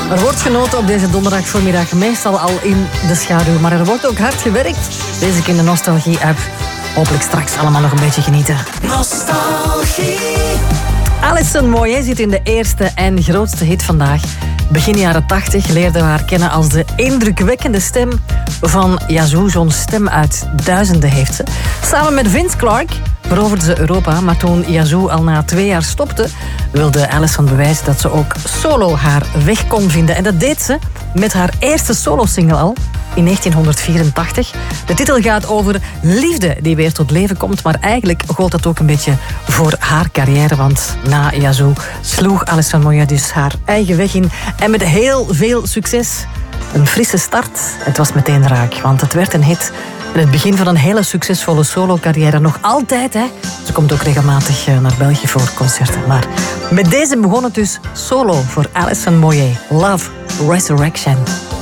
Er wordt genoten op deze donderdag voormiddag, meestal al in de schaduw. Maar er wordt ook hard gewerkt. Deze in de Nostalgie-app. Hopelijk straks allemaal nog een beetje genieten. Nostalgie. Alison Moyet zit in de eerste en grootste hit vandaag. Begin jaren 80 leerden we haar kennen als de indrukwekkende stem van Yazoo. Zo'n stem uit duizenden heeft ze. Samen met Vince Clarke veroverde ze Europa. Maar toen Yazoo al na 2 jaar stopte, wilde Alison bewijzen dat ze ook solo haar weg kon vinden. En dat deed ze met haar eerste solo-single al in 1984. De titel gaat over liefde die weer tot leven komt. Maar eigenlijk gold dat ook een beetje voor haar carrière. Want na Yazoo sloeg Alison Moyet dus haar eigen weg in. En met heel veel succes. Een frisse start. Het was meteen raak, want het werd een hit. En het begin van een hele succesvolle solo-carrière. Nog altijd, hè. Ze komt ook regelmatig naar België voor concerten. Maar met deze begon het dus solo voor Alison Moyet. Love Resurrection.